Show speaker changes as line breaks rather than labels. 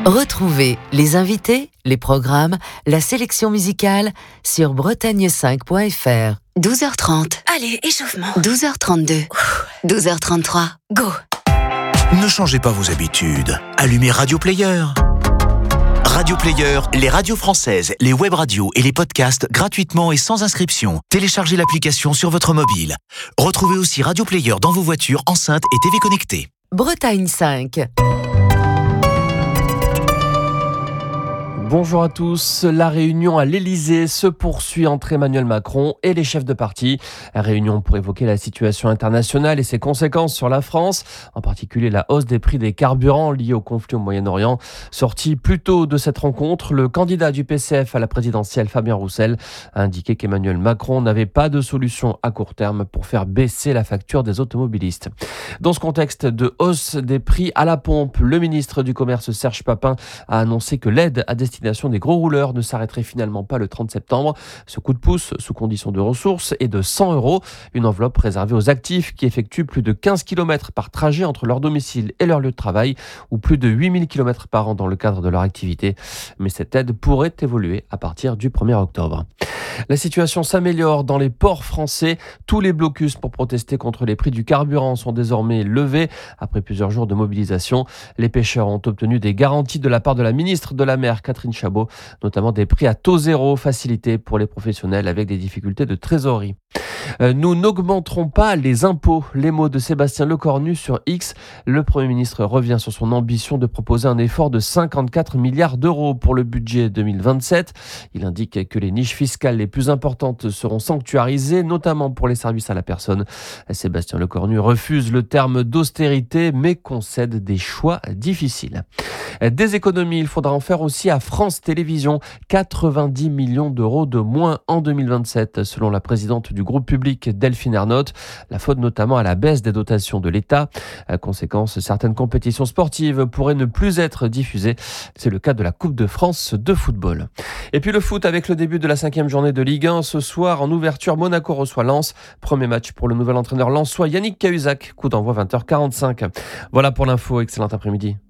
Retrouvez les invités, les programmes, la sélection musicale sur bretagne5.fr.
12h30.
Allez, échauffement.
12h32. 12h33.
Go.
Ne changez pas vos habitudes. Allumez Radio Player. Radio Player, les radios françaises, les web radios et les podcasts gratuitement et sans inscription. Téléchargez l'application sur votre mobile. Retrouvez aussi Radio Player dans vos voitures, enceintes et TV connectées.
Bretagne 5.
Bonjour à tous. La réunion à l'Élysée se poursuit entre Emmanuel Macron et les chefs de parti. Réunion pour évoquer la situation internationale et ses conséquences sur la France, en particulier la hausse des prix des carburants liés au conflit au Moyen-Orient. Sorti plus tôt de cette rencontre, le candidat du PCF à la présidentielle, Fabien Roussel, a indiqué qu'Emmanuel Macron n'avait pas de solution à court terme pour faire baisser la facture des automobilistes. Dans ce contexte de hausse des prix à la pompe, le ministre du Commerce, Serge Papin, a annoncé que l'aide à destination des gros rouleurs ne s'arrêterait finalement pas le 30 septembre. Ce coup de pouce, sous condition de ressources, est de 100 €, une enveloppe réservée aux actifs qui effectuent plus de 15 km par trajet entre leur domicile et leur lieu de travail, ou plus de 8000 km par an dans le cadre de leur activité. Mais cette aide pourrait évoluer à partir du 1er octobre. La situation s'améliore dans les ports français. Tous les blocus pour protester contre les prix du carburant sont désormais levés. Après plusieurs jours de mobilisation, les pêcheurs ont obtenu des garanties de la part de la ministre de la Mer, Catherine Chabot, notamment des prix à taux zéro facilités pour les professionnels avec des difficultés de trésorerie. Nous n'augmenterons pas les impôts. Les mots de Sébastien Lecornu sur X. Le Premier ministre revient sur son ambition de proposer un effort de 54 milliards d'euros pour le budget 2027. Il indique que les niches fiscales les plus importantes seront sanctuarisées, notamment pour les services à la personne. Sébastien Lecornu refuse le terme d'austérité, mais concède des choix difficiles. Des économies, il faudra en faire aussi à France Télévisions. 90 millions d'euros de moins en 2027, selon la présidente du groupe public Delphine Ernotte. La faute notamment à la baisse des dotations de l'État. Conséquence, certaines compétitions sportives pourraient ne plus être diffusées. C'est le cas de la Coupe de France de football. Et puis le foot avec le début de la 5e journée de Ligue 1. Ce soir, en ouverture, Monaco reçoit Lens. Premier match pour le nouvel entraîneur lensois Yannick Cahuzac. Coup d'envoi 20h45. Voilà pour l'info. Excellent après-midi.